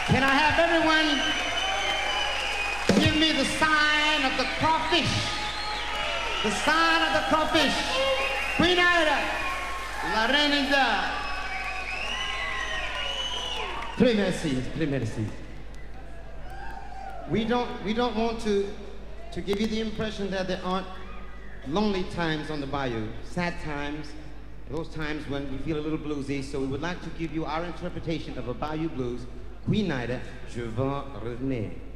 Can I have everyone give me the sign of the crawfish? The sign of the crawfish. Queen Ida, La Reina. Très merci. We don't want to give you the impression that there aren't lonely times on the bayou, sad times, those times when we feel a little bluesy. So we would like to give you our interpretation of a bayou blues, Queen Ida, Je vais revenir.